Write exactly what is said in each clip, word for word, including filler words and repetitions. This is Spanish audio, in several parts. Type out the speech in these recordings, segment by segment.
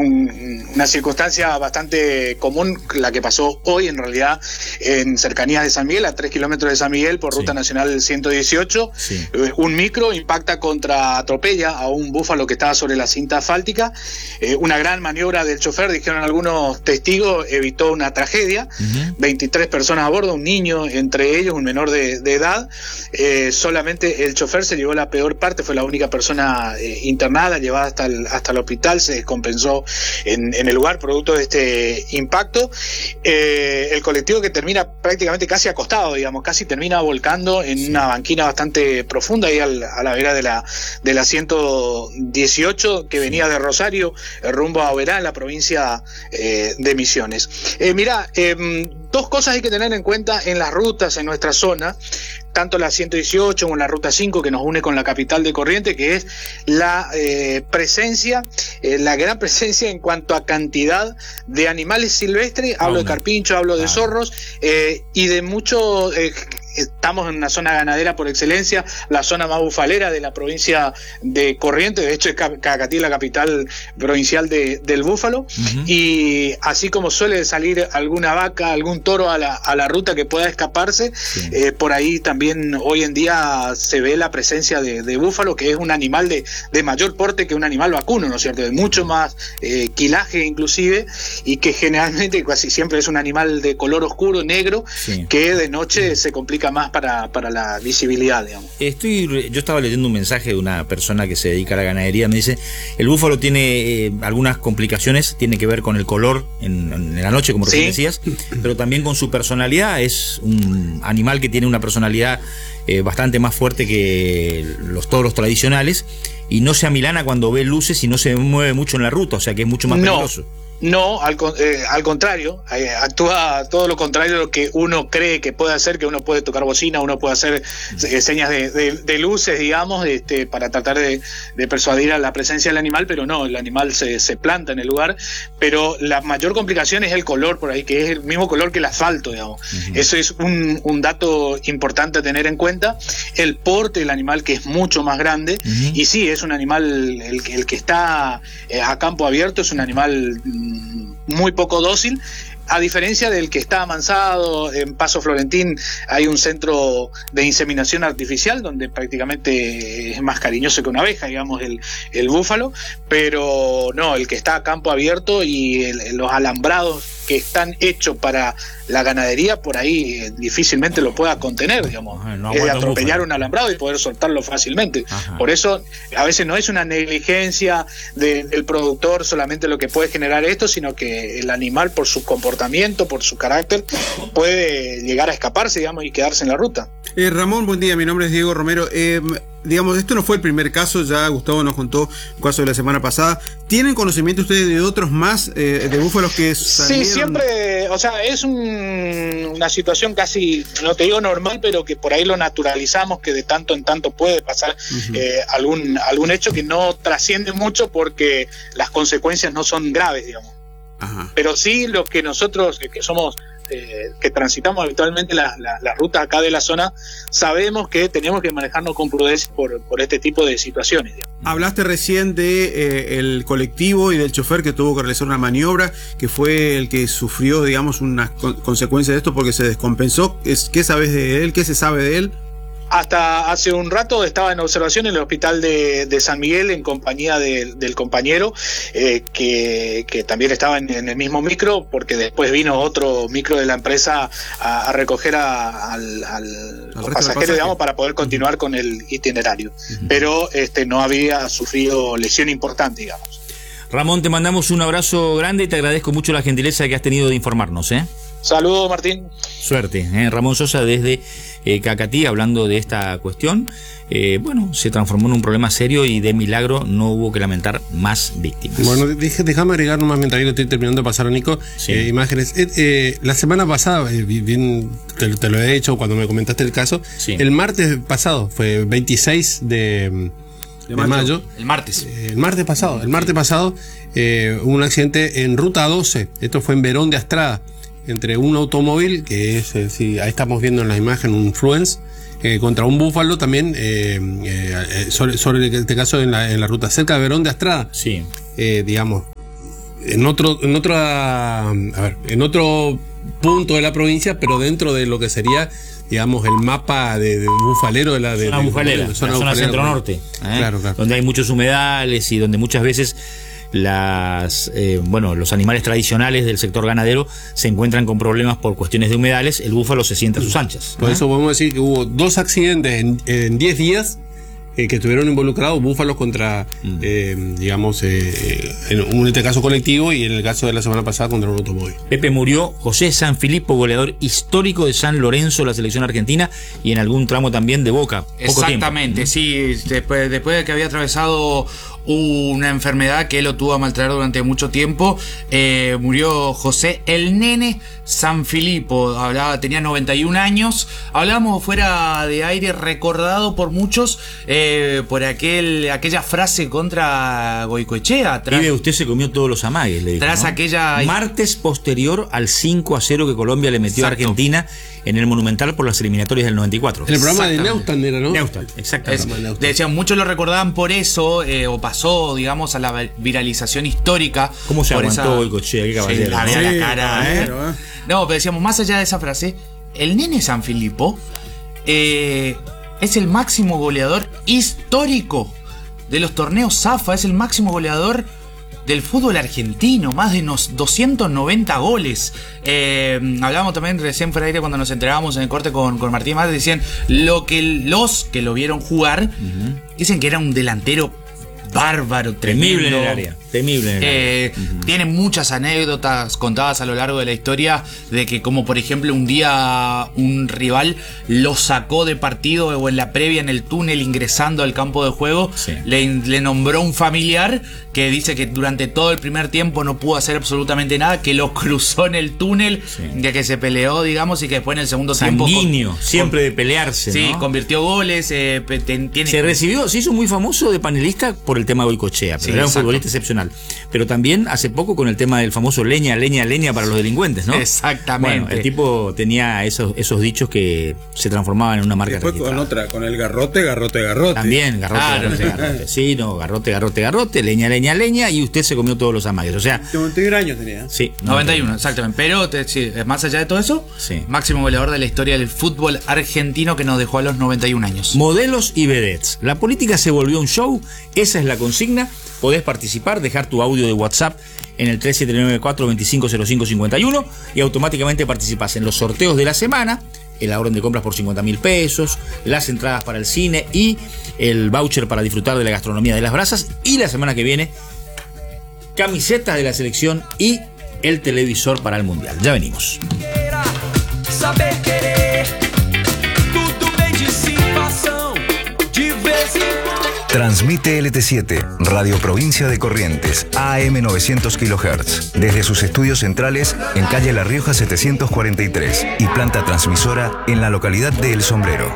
un, una circunstancia bastante común, la que pasó hoy en realidad en cercanías de San Miguel, a tres kilómetros de San Miguel por ruta sí. nacional ciento dieciocho. Sí. Eh, un micro impacta contra, atropella a un búfalo que estaba sobre la cinta asfáltica. Eh, una gran maniobra del chofer, dijeron algunos testigos, evitó una tragedia. Uh-huh. veintitrés personas a bordo, un niño entre ellos, un menor de, de edad. Eh, solamente el chofer se llevó la peor parte, fue la única persona eh, internada, llevada hasta el, hasta el hospital, se descompensó en, en el lugar producto de este impacto. Eh, el colectivo que termina prácticamente casi acostado, digamos, casi termina volcando en sí. una banquina bastante profunda ahí al, a la vera de la, de la ciento dieciocho, que venía de Rosario rumbo a Oberá, en la provincia eh, de Misiones. Eh, mirá, eh, dos cosas hay que tener en cuenta en las rutas en nuestra zona, tanto la ciento dieciocho como la ruta cinco, que nos une con la capital de Corrientes, que es la eh, presencia, eh, la gran presencia en cuanto a cantidad de animales silvestres, hablo oh, de carpincho, hablo ah. de zorros, eh, y de muchos... Eh, estamos en una zona ganadera por excelencia, la zona más bufalera de la provincia de Corrientes, de hecho es Cacatí la capital provincial de, del búfalo, uh-huh. y así como suele salir alguna vaca, algún toro a la, a la ruta que pueda escaparse, sí. eh, por ahí también hoy en día se ve la presencia de, de búfalo, que es un animal de, de mayor porte que un animal vacuno, ¿no es cierto?, de mucho más eh, quilaje inclusive, y que generalmente casi siempre es un animal de color oscuro, negro, sí. que de noche sí. se complica más para, para la visibilidad, digamos. Estoy, yo estaba leyendo un mensaje de una persona que se dedica a la ganadería, me dice, el búfalo tiene eh, algunas complicaciones, tiene que ver con el color en, en la noche, como recién ¿Sí? decías, pero también con su personalidad. Es un animal que tiene una personalidad eh, bastante más fuerte que los toros tradicionales, y no se amilana cuando ve luces y no se mueve mucho en la ruta, o sea que es mucho más no. peligroso. No, al, eh, al contrario, eh, actúa todo lo contrario de lo que uno cree que puede hacer, que uno puede tocar bocina, uno puede hacer eh, señas de, de, de luces, digamos, este, para tratar de, de persuadir a la presencia del animal, pero no, el animal se, se planta en el lugar, pero la mayor complicación es el color por ahí, que es el mismo color que el asfalto, digamos. Uh-huh. Eso es un, un dato importante a tener en cuenta, el porte del animal, que es mucho más grande, uh-huh. y sí, es un animal, el, el que está eh, a campo abierto es un animal muy poco dócil, a diferencia del que está amansado. En Paso Florentín hay un centro de inseminación artificial donde prácticamente es más cariñoso que una abeja, digamos, el, el búfalo, pero no, el que está a campo abierto y el, los alambrados que están hechos para la ganadería, por ahí eh, difícilmente lo pueda contener, digamos. Ajá, no es de atropellar un alambrado y poder soltarlo fácilmente. Ajá. Por eso a veces no es una negligencia de, del productor solamente lo que puede generar esto, sino que el animal, por su comportamiento, por su carácter, puede llegar a escaparse, digamos, y quedarse en la ruta. Eh, Ramón, buen día, mi nombre es Diego Romero. Eh, digamos, esto no fue el primer caso, ya Gustavo nos contó un caso de la semana pasada. ¿Tienen conocimiento ustedes de otros más eh, de búfalos que salieron? Sí, siempre, o sea, es un, una situación casi, no te digo normal, pero que por ahí lo naturalizamos, que de tanto en tanto puede pasar uh-huh. eh, algún, algún hecho que no trasciende mucho porque las consecuencias no son graves, digamos. Ajá. Pero sí lo que nosotros, que somos... Eh, que transitamos habitualmente las la, la rutas acá de la zona, sabemos que tenemos que manejarnos con prudencia por, por este tipo de situaciones, digamos. Hablaste recién de eh, el colectivo y del chofer que tuvo que realizar una maniobra, que fue el que sufrió, digamos, unas con, consecuencias de esto porque se descompensó. Es, ¿qué sabes de él? ¿Qué se sabe de él? Hasta hace un rato estaba en observación en el hospital de, de San Miguel en compañía de, del compañero eh, que, que también estaba en, en el mismo micro, porque después vino otro micro de la empresa a, a recoger a, al, al, al pasajero, digamos, para poder continuar con el itinerario. Uh-huh. Pero este no había sufrido lesión importante, digamos. Ramón, te mandamos un abrazo grande y te agradezco mucho la gentileza que has tenido de informarnos, ¿eh? Saludos, Martín. Suerte, ¿eh? Ramón Sosa desde eh, Cacatí, hablando de esta cuestión. Eh, bueno, se transformó en un problema serio y de milagro no hubo que lamentar más víctimas. Bueno, déjame agregar nomás mientras yo estoy terminando de pasar a Nico, sí. eh, imágenes. Eh, eh, la semana pasada, eh, bien te, te lo he hecho cuando me comentaste el caso, sí. el martes pasado, fue veintiséis de... De mayo. mayo. El martes. Eh, el martes pasado. El martes pasado eh, hubo un accidente en ruta doce. Esto fue en Verón de Astrada. Entre un automóvil, que es, eh, sí, ahí estamos viendo en la imagen un Fluence, eh, contra un búfalo también, eh, eh, sobre, sobre este caso en la, en la ruta cerca de Verón de Astrada. Sí. Eh, digamos, en otro, en otra, a ver, en otro punto de la provincia, pero dentro de lo que sería, digamos, el mapa de, de bufalero de la de, zona de, bufalera, de, la zona, zona centro-norte, ¿eh? Claro, claro. Donde hay muchos humedales y donde muchas veces las eh, bueno los animales tradicionales del sector ganadero se encuentran con problemas por cuestiones de humedales. El búfalo se siente a sus anchas. Por ¿eh? eso podemos decir que hubo dos accidentes en diez días eh, que estuvieron involucrados búfalos contra, mm. eh, digamos, eh, en este caso colectivo y en el caso de la semana pasada contra un automóvil. Pepe murió José Sanfilippo, goleador histórico de San Lorenzo de la selección argentina y en algún tramo también de Boca. Exactamente, sí, después, después de que había atravesado una enfermedad que él lo tuvo a maltratar durante mucho tiempo, eh, murió José el Nene Sanfilippo, hablaba, tenía noventa y un años, hablábamos fuera de aire, recordado por muchos eh, por aquel aquella frase contra Goicoechea. Tras, Pibe, usted se comió todos los amagues, le dijo, tras ¿no? aquella... Martes posterior al cinco a cero que Colombia le metió Exacto. a Argentina en el Monumental por las eliminatorias del noventa y cuatro. En el programa de Neustadt era, ¿no? Neustadt, exactamente. Es, de hecho, muchos lo recordaban por eso, eh, o pasó, digamos, a la viralización histórica. ¿Cómo se por aguantó Goicoechea? Qué caballero. Sí, la, ¿no? la Sí, cara, caballero, ¿eh? ¿eh? No, pero decíamos, más allá de esa frase, el Nene Sanfilippo eh, es el máximo goleador histórico de los torneos Zafa, es el máximo goleador del fútbol argentino, más de unos doscientos noventa goles. Eh, hablábamos también recién fuera de aire cuando nos enterábamos en el corte con, con Martín Márquez, decían lo que los que lo vieron jugar, uh-huh. dicen que era un delantero bárbaro, temible tremendo. en el área, temible en el eh, área. Uh-huh. Tiene muchas anécdotas contadas a lo largo de la historia de que, como por ejemplo, un día un rival lo sacó de partido o en la previa en el túnel ingresando al campo de juego, sí. le, le nombró un familiar que dice que durante todo el primer tiempo no pudo hacer absolutamente nada, que lo cruzó en el túnel, sí. ya que se peleó, digamos, y que después en el segundo Sanguíneo, tiempo Sanguíneo, siempre de pelearse, sí, ¿no? convirtió goles, eh, tiene... se recibió, se hizo muy famoso de panelista por el tema de Goicoechea, pero sí, era un exacto. futbolista excepcional. Pero también hace poco con el tema del famoso leña, leña, leña para los delincuentes, ¿no? Exactamente. Bueno, el tipo tenía esos, esos dichos que se transformaban en una marca. Después con otra, con el garrote, garrote, garrote. También, garrote, claro. garrote, garrote. Sí, no, garrote, garrote, garrote, leña, leña, leña, y usted se comió todos los amagues. O sea, noventa y un años tenía. Sí. noventa y uno, exactamente. Pero te, sí, más allá de todo eso, sí. máximo goleador de la historia del fútbol argentino que nos dejó a los noventa y un años. Modelos y vedettes. La política se volvió un show, esa es la consigna. Podés participar, dejar tu audio de WhatsApp en el tres siete nueve cuatro, dos cinco cero cinco, cinco uno y automáticamente participás en los sorteos de la semana, en la orden de compras por cincuenta mil pesos, las entradas para el cine y el voucher para disfrutar de la gastronomía de las brasas. Y la semana que viene, camisetas de la selección y el televisor para el Mundial. Ya venimos. Transmite L T siete, Radio Provincia de Corrientes, A M novecientos kilohertz, desde sus estudios centrales en calle La Rioja setecientos cuarenta y tres y planta transmisora en la localidad de El Sombrero.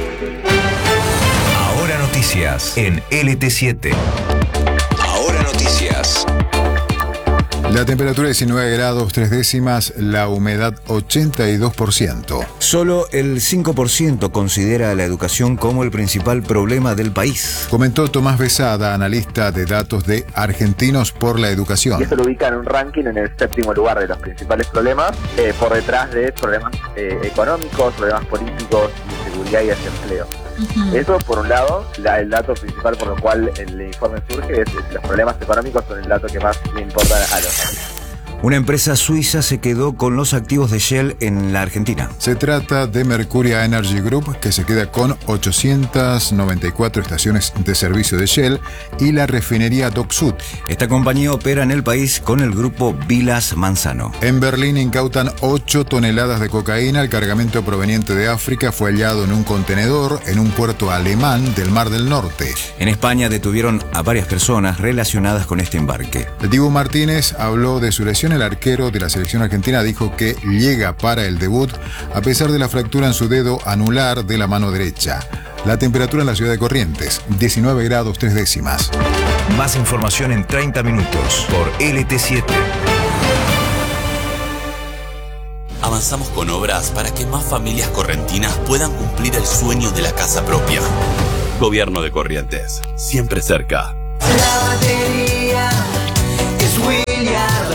Ahora noticias en L T siete. Ahora noticias. La temperatura diecinueve grados tres décimas, la humedad ochenta y dos por ciento. Solo el cinco por ciento considera a la educación como el principal problema del país. Comentó Tomás Besada, analista de datos de Argentinos por la Educación. Y eso lo ubica en un ranking en el séptimo lugar de los principales problemas, eh, por detrás de problemas eh, económicos, problemas políticos, de seguridad y desempleo. Uh-huh. Eso, por un lado, la, el dato principal por lo cual el informe surge es, es los problemas económicos son el dato que más le importa a los países. Una empresa suiza se quedó con los activos de Shell en la Argentina. Se trata de Mercuria Energy Group, que se queda con ochocientas noventa y cuatro estaciones de servicio de Shell y la refinería Dock Sud. Esta compañía opera en el país con el grupo Vilas Manzano. En Berlín incautan ocho toneladas de cocaína. El cargamento proveniente de África fue hallado en un contenedor en un puerto alemán del Mar del Norte. En España detuvieron a varias personas relacionadas con este embarque. El Dibu Martínez habló de su lesión. El arquero de la selección argentina dijo que llega para el debut a pesar de la fractura en su dedo anular de la mano derecha. La temperatura en la ciudad de Corrientes, diecinueve grados tres décimas. Más información en treinta minutos por L T siete. Avanzamos con obras para que más familias correntinas puedan cumplir el sueño de la casa propia. Gobierno de Corrientes, siempre cerca. La batería es William.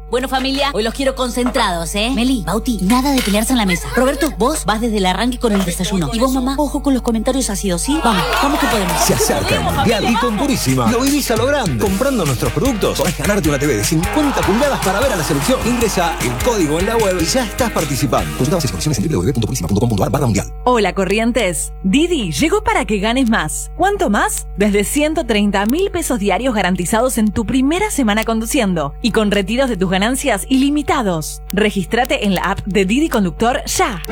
Bueno, familia, hoy los quiero concentrados, ¿eh? Meli, Bauti, nada de pelearse en la mesa. Roberto, vos vas desde el arranque con el desayuno. Y vos, mamá, ojo con los comentarios ácidos, ¿sí? Vamos, vamos que podemos. Se acerca el Mundial y con Purísima lo vivís a lo grande. Comprando nuestros productos podés ganarte una T V de cincuenta pulgadas para ver a la selección. Ingresa el código en la web y ya estás participando. Consulta bases y condiciones en w w w punto purísima punto com punto a r barra mundial. Hola, Corrientes. Didi llegó para que ganes más. ¿Cuánto más? Desde ciento treinta mil pesos diarios garantizados en tu primera semana conduciendo y con retiros de tus ganancias ilimitados. Regístrate en la app de Didi Conductor ya.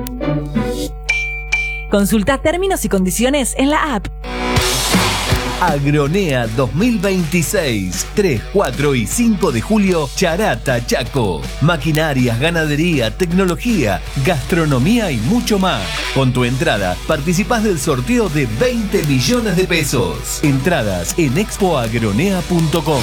Consulta términos y condiciones en la app. Agronea dos mil veintiséis, tres, cuatro y cinco de julio, Charata, Chaco. Maquinarias, ganadería, tecnología, gastronomía y mucho más. Con tu entrada participás del sorteo de veinte millones de pesos. Entradas en expo agronea punto com.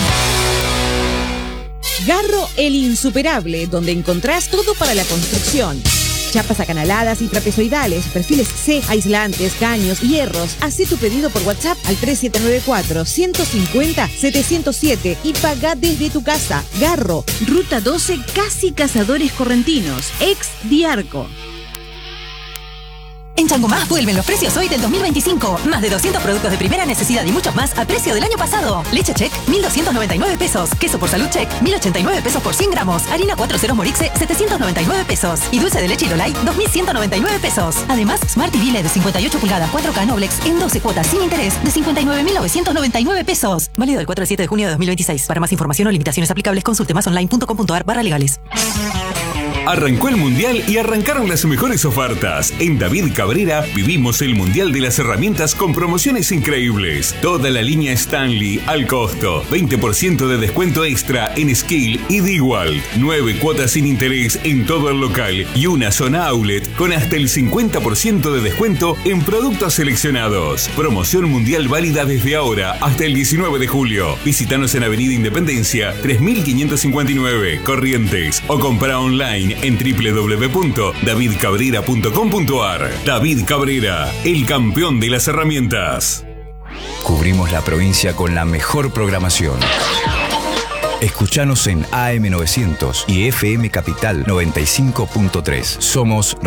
Garro el Insuperable, donde encontrás todo para la construcción. Chapas acanaladas y trapezoidales, perfiles C, aislantes, caños, hierros. Hacé tu pedido por WhatsApp al tres siete nueve cuatro, uno cinco cero, siete cero siete y pagá desde tu casa. Garro, Ruta doce, Casi Cazadores Correntinos, ex Diarco. En Changomá vuelven los precios hoy del dos mil veinticinco. Más de doscientos productos de primera necesidad y muchos más a precio del año pasado. Leche Check, mil doscientos noventa y nueve pesos. Queso por Salud Check, mil ochenta y nueve pesos por cien gramos. Harina cuatro ceros Morixe, setecientos noventa y nueve pesos. Y dulce de leche Lolay, dos mil ciento noventa y nueve pesos. Además, Smart T V L E D de cincuenta y ocho pulgadas cuatro K Noblex en doce cuotas sin interés de cincuenta y nueve mil novecientos noventa y nueve pesos. Válido del cuatro al siete de junio de dos mil veintiséis. Para más información o limitaciones aplicables, consulte más online punto com punto a r barra legales. Arrancó el Mundial y arrancaron las mejores ofertas. En David Cabrera vivimos el Mundial de las herramientas con promociones increíbles. Toda la línea Stanley al costo. veinte por ciento de descuento extra en Scale y Dewalt. nueve cuotas sin interés en todo el local y una zona outlet con hasta el cincuenta por ciento de descuento en productos seleccionados. Promoción mundial válida desde ahora hasta el diecinueve de julio. Visítanos en Avenida Independencia tres mil quinientos cincuenta y nueve, Corrientes, o compra online en w w w punto david cabrera punto com punto a r. David Cabrera, el campeón de las herramientas. Cubrimos la provincia con la mejor programación. Escuchanos en A M novecientos y F M Capital noventa y cinco punto tres. Somos